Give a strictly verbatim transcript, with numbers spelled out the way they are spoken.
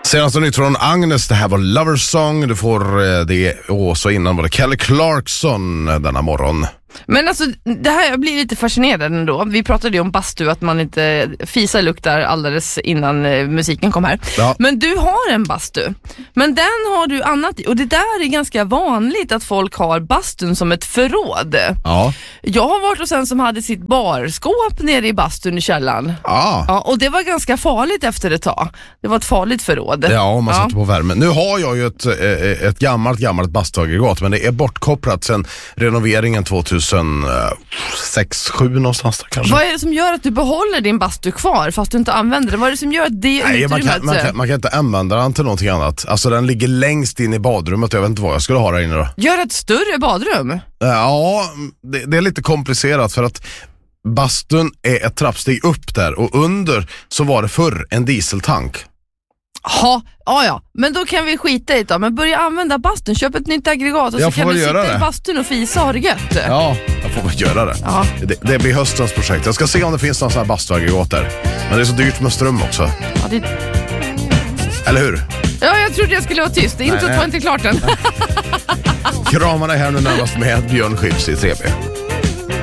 Senaste nytt från Agnes, det här var Lover's Song. Du får eh, det, och så innan var det Kelly Clarkson denna morgon. Men alltså, det här, jag blir lite fascinerad ändå. Vi pratade ju om bastu, att man inte fisa luktar alldeles innan eh, musiken kom här. Ja. Men du har en bastu. Men den har du annat i. Och det där är ganska vanligt att folk har bastun som ett förråd. Ja. Jag har varit hos en som hade sitt barskåp nere i bastun i källaren. Ja. Ja, och det var ganska farligt efter ett tag. Det var ett farligt förråd. Ja, om man ja. satte på värmen. Nu har jag ju ett, ett gammalt, gammalt bastuaggregat, men det är bortkopplat sedan renoveringen tjugohundrasex sju någonstans där, kanske. Vad är det som gör att du behåller din bastu kvar fast du inte använder den? Vad är det som gör att det Nej, man, utrymmet... kan, man, kan, man kan inte använda den till någonting annat. Alltså den ligger längst in i badrummet. Jag vet inte vad jag skulle ha där inne då. Gör ett större badrum? Ja, det, det är lite komplicerat för att bastun är ett trappsteg upp där och under så var det förr en dieseltank. Ja, ja, ja. Men då kan vi skita i det då. Men börja använda bastun, köp ett nytt aggregat och jag så kan du sitta det. i bastun och fisa och ha det gött. Ja, jag får väl göra det. Ja. det. Det blir höstens projekt. Jag ska se om det finns någon sån här bastuaggregat där. Men det är så dyrt med ström också. Ja, det... Eller hur? ja, jag trodde jag skulle vara tyst. Inte var inte klart än. Kramarna här nu närmast med Björn Skifs i tre B.